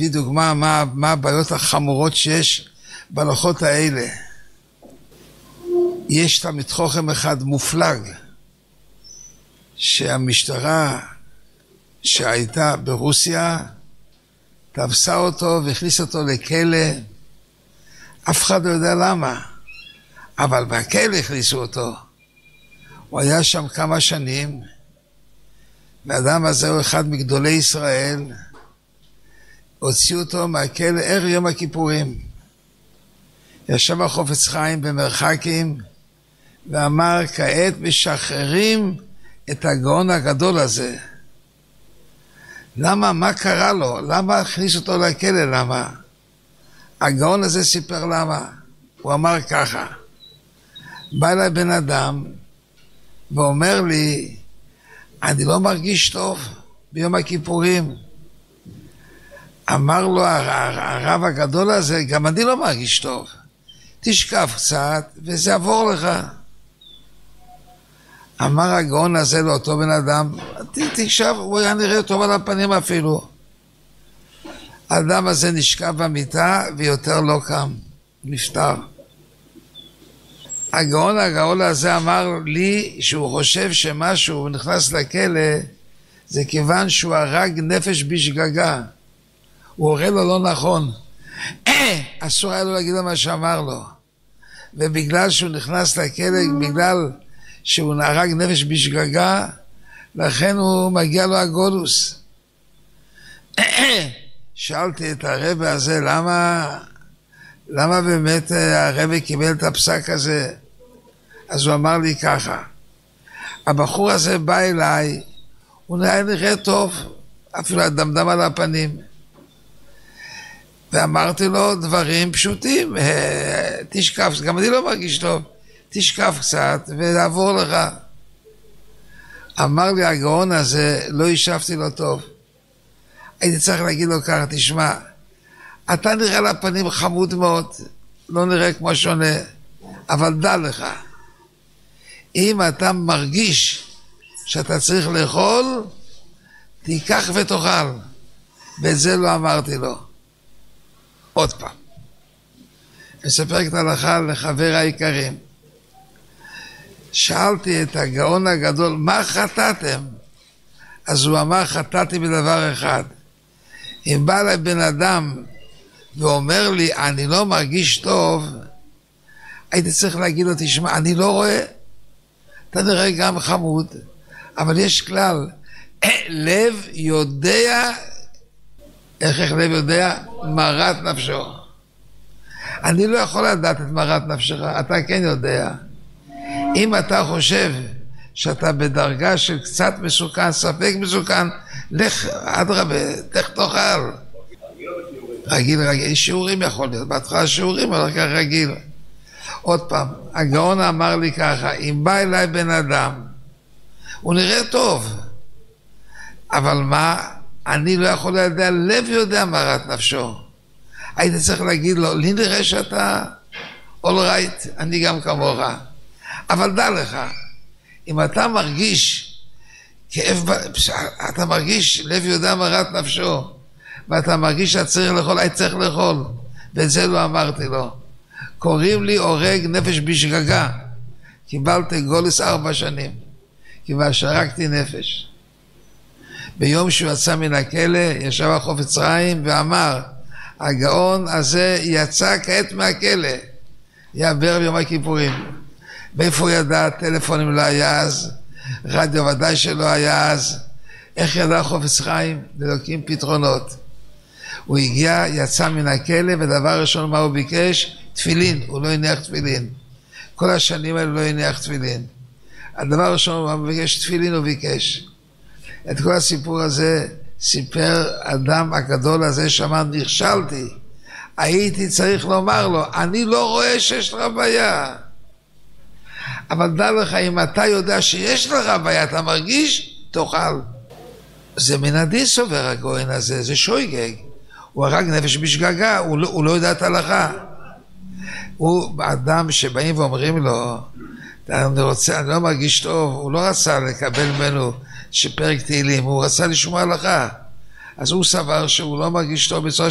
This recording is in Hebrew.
מביא דוגמה מה הבעיות החמורות שיש בהלכות האלה. יש תלמיד חכם אחד מופלג, שהמשטרה שהייתה ברוסיה תפסה אותו והכניסה אותו לכלא. אף אחד לא יודע למה, אבל בכלא הכניסו אותו. הוא היה שם כמה שנים, והאדם הזה הוא אחד מגדולי ישראל. הוציאו אותו מהכלא ערב יום הכיפורים. ישב החפץ חיים במרחקים ואמר, כעת משחררים את הגאון הגדול הזה. למה? מה קרה לו? למה הכניס אותו לכלא? למה? הגאון הזה סיפר למה. הוא אמר ככה, בא אליי בן אדם ואומר לי, אני לא מרגיש טוב ביום הכיפורים. אמר לו הרב הגדול הזה, גם אני לא מרגיש טוב. תשכב קצת וזה יעבור לך. אמר הגאון הזה לאותו בן אדם, תשכב, הוא היה נראה טוב על הפנים אפילו. האדם הזה נשכב במיטה ויותר לא קם, נפטר. הגאון הגאול הזה אמר לי שהוא חושב שמשהו נכנס לכלא, זה כיוון שהוא הרג נפש בשגגה. הוא הורה לו לא נכון. אסור היה לו להגיד לו מה שאמר לו. ובגלל שהוא נכנס לכלא, בגלל שהוא הרג נפש בשגגה, לכן הוא מגיע לו הגולוס. שאלתי את הרב הזה, למה באמת הרב קיבל את הפסק הזה? אז הוא אמר לי ככה, הבחור הזה בא אליי, הוא נראה טוב, אפילו הדמדם על הפנים. ואמרתי לו דברים פשוטים, תשכב, גם אני לא מרגיש טוב, תשכב קצת ולעבור לך. אמר לי הגאון הזה, לא ישבתי לו טוב. הייתי צריך להגיד לו ככה, תשמע, אתה נראה לפנים חמוד מאוד, לא נראה כמו שונה, אבל דע לך, אם אתה מרגיש שאתה צריך לאכול, תיקח ותאכל. ואת זה לא אמרתי לו. עוד פעם. מספר את ההלכה לחבר העיקרים. שאלתי את הגאון הגדול, מה חטאתם? אז הוא אמר, חטאתי בדבר אחד. אם בא אליי בן אדם ואומר לי, אני לא מרגיש טוב, הייתי צריך להגיד לו, תשמע, אני לא רואה, אתה נראה גם חמוד, אבל יש כלל, לב יודע, איך לב יודע? מרת נפשו. אני לא יכול לדעת את מרת נפשך, אתה כן יודע. אם אתה חושב שאתה בדרגה של קצת מסוכן, ספק מסוכן, לך, אדרבה, לך תאכל. רגיל, שיעורים יכול להיות, בהתחלה שיעורים, אבל כך רגיל. עוד פעם, הגאון אמר לי ככה, אם בא אליי בן אדם, הוא נראה טוב, אבל מה, אני לא יכול לדעת, לב יודע מרת נפשו. הייתי צריך להגיד לו, לי נראה שאתה all right, אני גם כמוך. אבל דע לך, אם אתה מרגיש כאב, אתה מרגיש לב יודע מרת נפשו, ואתה מרגיש שאתה צריך לאכול, היית צריך לאכול. ואת זה לא אמרתי לו. קוראים לי הורג נפש בשגגה. קיבלתי גולס 4 שנים, כיוון שהרגתי נפש. ביום שהוא יצא מן הכלא, ישב החפץ חיים ואמר, הגאון הזה יצא כעת מהכלא. היה בערב יום הכיפורים. מאיפה הוא ידע? טלפונים לא היה אז, רדיו ודאי שלא היה אז. איך ידע חפץ חיים? ללוקים פתרונות. הוא הגיע, יצא מן הכלא, ודבר ראשון מה הוא ביקש? תפילין. הוא לא הניח תפילין. כל השנים האלה לא הניח תפילין. הדבר הראשון מה הוא ביקש? תפילין הוא ביקש. את כל הסיפור הזה סיפר אדם הגדול הזה שאמר, נכשלתי. הייתי צריך לומר לו, אני לא רואה שיש לך בעיה. אבל דע לך, אם אתה יודע שיש לך בעיה, אתה מרגיש, תאכל. זה מן הדין סובר הגויין הזה, זה שויגג. הוא הרג נפש בשגגה, הוא לא יודע את ההלכה. הוא אדם שבאים ואומרים לו, אני לא מרגיש טוב, הוא לא רצה לקבל ממנו שפרק תהילים, הוא רצה לשמוע הלכה. אז הוא סבר שהוא לא מרגיש טוב בצורה